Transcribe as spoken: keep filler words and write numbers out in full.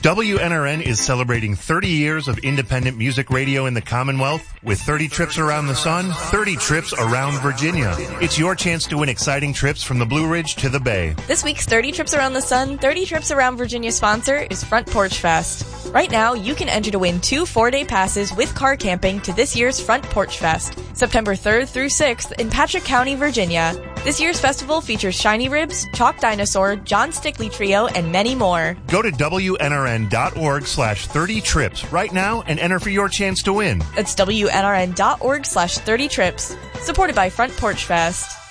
W N R N is celebrating thirty years of independent music radio in the Commonwealth with thirty trips around the sun, thirty trips around Virginia. It's your chance to win exciting trips from the Blue Ridge to the Bay. This week's thirty trips around the sun, thirty trips around Virginia sponsor is Front Porch Fest. Right now, you can enter to win two four-day passes with car camping to this year's Front Porch Fest, September third through sixth in Patrick County, Virginia. This year's festival features Shiny Ribs, Chalk Dinosaur, John Stickley Trio, and many more. Go to W N R N dot org slash thirty trips right now and enter for your chance to win. That's W N R N dot org slash thirty trips. Supported by Front Porch Fest.